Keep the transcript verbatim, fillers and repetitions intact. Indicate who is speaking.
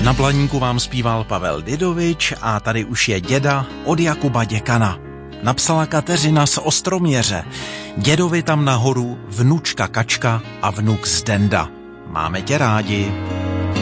Speaker 1: Na Blaníku vám zpíval Pavel Didovič a tady už je Děda od Jakuba Děkana. Napsala Kateřina z Ostroměře. Dědovi tam nahoru vnučka Kačka a vnuk Zdenda. Máme tě rádi.